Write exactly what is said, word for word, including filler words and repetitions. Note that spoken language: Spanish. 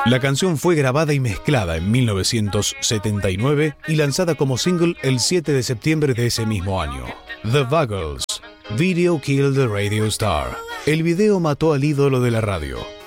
La canción fue grabada y mezclada en mil novecientos setenta y nueve y lanzada como single el siete de septiembre de ese mismo año. The Buggles, Video Killed the Radio Star. El video mató al ídolo de la radio.